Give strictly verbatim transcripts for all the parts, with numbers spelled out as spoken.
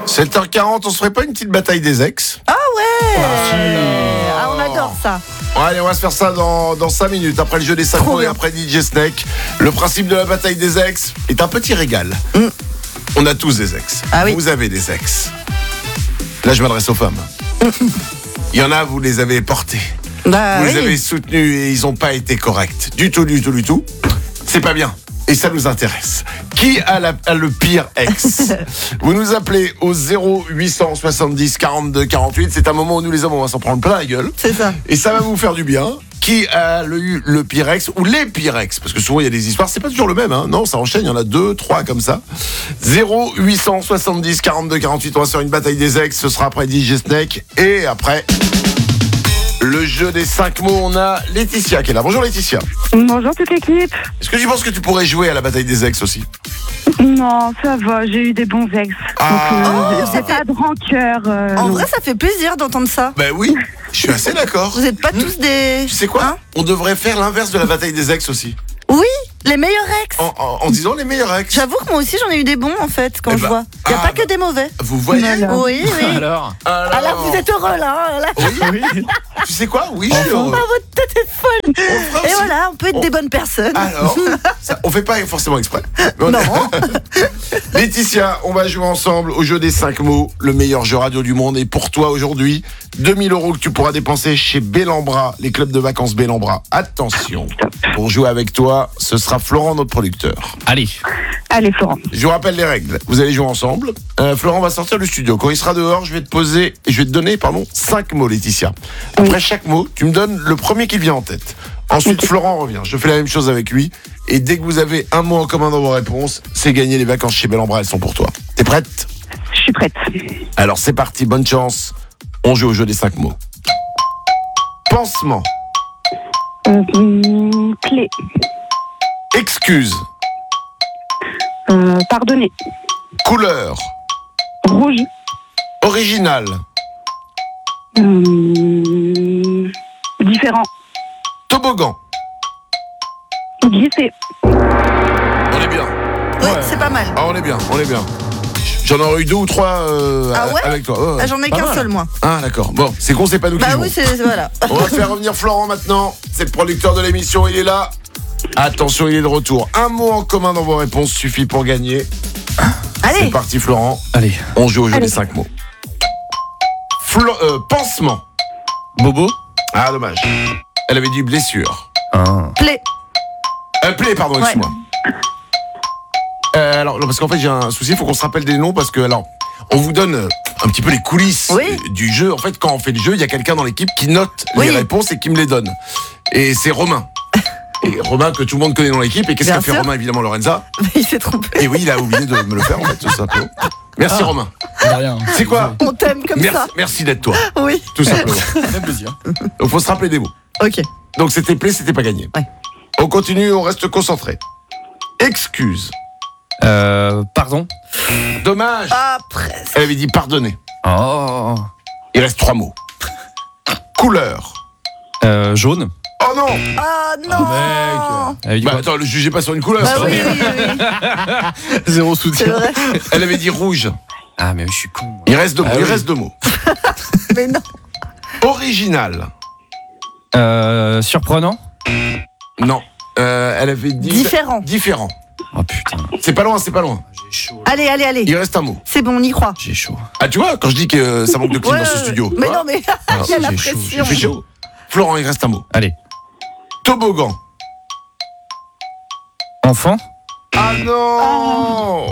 sept heures quarante, on se ferait pas une petite bataille des ex? Ah ouais. Ah, on adore ça. Allez, on va se faire ça dans, dans cinq minutes, après le jeu des cinq mots et après D J Snake. Le principe de la bataille des ex est un petit régal. Mm. On a tous des ex. Ah oui. Vous avez des ex. Là, je m'adresse aux femmes. Il y en a, vous les avez portés. Bah, vous oui. les avez soutenus et ils n'ont pas été corrects. Du tout, du tout, du tout. C'est pas bien. Et ça nous intéresse. Qui a, la, a le pire ex? Vous nous appelez au zéro huit cent soixante-dix quarante-deux quarante-huit. C'est un moment où nous les hommes, on va s'en prendre plein la gueule. C'est ça. Et ça va vous faire du bien. Qui a le, eu le pire ex ou les pires ex? Parce que souvent il y a des histoires, c'est pas toujours le même, hein. Non, ça enchaîne, il y en a deux, trois comme ça. zéro huit cent soixante-dix quarante-deux quarante-huit. On va faire une bataille des ex. Ce sera après D J Snake. Et après, le jeu des cinq mots. On a Laetitia qui est là. Bonjour Laetitia. Bonjour toute l'équipe. Est-ce que tu penses que tu pourrais jouer à la bataille des ex aussi? Non, ça va, j'ai eu des bons ex. Ah. Donc, euh, Oh, j'ai ça pas de rancœur. euh, En non. vrai, ça fait plaisir d'entendre ça. Ben oui, je suis assez d'accord. Vous n'êtes pas tous des... Tu sais quoi? Hein? On devrait faire l'inverse de la bataille des ex aussi. Oui, les meilleurs ex. En, en, en disant les meilleurs ex. J'avoue que moi aussi j'en ai eu des bons en fait quand Eh je bah, vois. Il n'y a ah, pas que des mauvais. Vous voyez? Voilà. Oui, oui. Alors Alors, Ah là, vous êtes heureux là. hein, là. Oui, oui. Tu sais quoi? Oui, je suis heureux. Ah, votre tête est folle. On le fera Et aussi. voilà, on peut être On- des bonnes personnes. Alors, ça, on fait pas forcément exprès. Mais on- Non. Laetitia, on va jouer ensemble au jeu des cinq mots, le meilleur jeu radio du monde. Et pour toi aujourd'hui, deux mille euros que tu pourras dépenser chez Bellambra, les clubs de vacances Bellambra. Attention, pour jouer avec toi, ce sera Florent, notre producteur. Allez. Allez, Florent. Je vous rappelle les règles. Vous allez jouer ensemble. Euh, Florent va sortir du studio. Quand il sera dehors, je vais te poser, je vais te donner, pardon, cinq mots, Laetitia. Après Oui. chaque mot, tu me donnes le premier qui te vient en tête. Ensuite, Florent revient. Je fais la même chose avec lui. Et dès que vous avez un mot en commun dans vos réponses, c'est gagné. Les vacances chez Bellambra, elles sont pour toi. T'es prête? Je suis prête. Alors c'est parti. Bonne chance. On joue au jeu des cinq mots. Pansement. Euh, hum, clé. Excuse. Euh, pardonner. Couleur. Rouge. Original. Hum, différent. Toboggan. Glisser. On est bien. Oui, c'est pas mal. Ah, on est bien, on est bien. J'en aurais eu deux ou trois euh, Ah ouais avec toi. Ouais, ouais. Ah, j'en ai Pas qu'un mal. seul moi. Ah d'accord. Bon, c'est con, c'est pas nous qui Bah jouons. oui, c'est c'est- voilà. On va faire revenir Florent maintenant. C'est le producteur de l'émission, il est là. Attention, il est de retour. Un mot en commun dans vos réponses suffit pour gagner. C'est Allez. parti Florent. Allez. On joue au jeu Allez. des cinq mots. Flo- euh, pansement. Bobo. Ah dommage. Elle avait dit blessure. Ah. Play. Euh, plaie, pardon, Ouais. excuse-moi. Euh, alors, non, parce qu'en fait, j'ai un souci, il faut qu'on se rappelle des noms, parce que, alors, on vous donne euh, un petit peu les coulisses Oui. euh, du jeu. En fait, quand on fait le jeu, il y a quelqu'un dans l'équipe qui note Oui. les réponses et qui me les donne. Et c'est Romain. Et Romain, que tout le monde connaît dans l'équipe. Et qu'est-ce Bien qu'a fait sûr. Romain, évidemment, Lorenza? Il s'est trompé. Et oui, il a oublié de me le faire, en fait, tout simplement. Merci, Ah. Romain. De rien. C'est quoi? On t'aime comme Merci, ça. merci d'être toi, Oui. tout simplement. Fait plaisir. Donc, faut se rappeler des mots. Ok. Donc, c'était plaît, c'était pas gagné. Ouais. On continue, on reste concentré. Excuse. Euh, pardon. Dommage. Ah, presque. Elle avait dit pardonner. Oh. Il reste trois mots. Couleur. Euh, jaune. Oh non. Ah non. Elle avait dit Bah quoi attends, le jugez pas sur une couleur. Bah ça. oui, oui, oui. Zéro C'est soutien. vrai. Elle avait dit rouge. Ah, mais je suis con. moi. Il reste deux mots. Ah il oui. reste deux mots. Mais non. Original. Euh, surprenant. Non. Euh, elle avait dit Différent. Différent. Oh putain. C'est pas loin, c'est pas loin. J'ai chaud. Allez, allez, allez. Il reste un mot. C'est bon, on y croit. J'ai chaud. Ah tu vois, quand je dis que euh, ça manque de clim Ouais, dans ce ouais, studio. Mais tu non, vois mais Ah, il y a la j'ai chaud, pression. Il fait chaud. Florent, il reste un mot. Allez. Toboggan. Enfant. Ah non.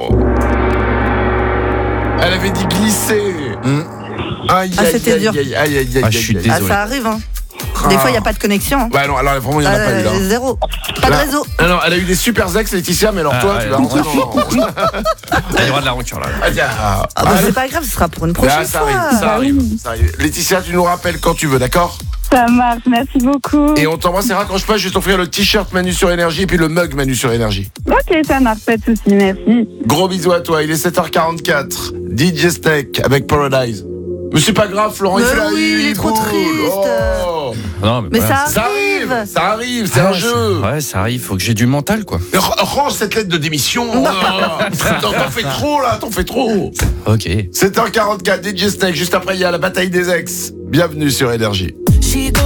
Elle avait dit glisser. Aïe, Ah, aïe, c'était aïe, dur. aïe, aïe, aïe, aïe, Ah, je suis aïe, Ah, désolé. ça arrive, hein. Des fois, il n'y a pas de connexion. hein. Ouais, non, alors vraiment, il n'y en a pas eu là. Euh, zéro. Pas de Là- réseau. Ah non, elle a eu des super ex, Laetitia, mais alors Ah, toi, ouais, tu vas non, rentrer dans... T'as le droit de la rancœur là. Ah, tiens, Ah, bah, ah, c'est pas grave, ce sera pour une ah, prochaine ça fois. arrive, ça arrive, ça arrive. Laetitia, tu nous rappelles quand tu veux, d'accord? Ça marche, merci beaucoup. Et on t'embrasse et raccroche pas, je vais t'offrir le t-shirt Manu sur Énergie et puis le mug Manu sur Énergie. Ok, ça marche, pas de soucis, merci. Gros bisous à toi, il est sept heures quarante-quatre. D J Snake avec Paradise. Mais c'est pas grave, Florent, il Mais fait la oui, vie, il est trop cool. triste. Oh. Non, mais, Mais voilà. ça Ça arrive. arrive. Ça arrive, c'est Ah, un jeu. Ouais, ça arrive, faut que j'ai du mental, quoi. R- Range cette lettre de démission. Oh, T'en t'en fais trop là, t'en fais trop. Ok. C'est un quarante-quatre D J Snake, juste après il y a la bataille des ex. Bienvenue sur Énergie. She go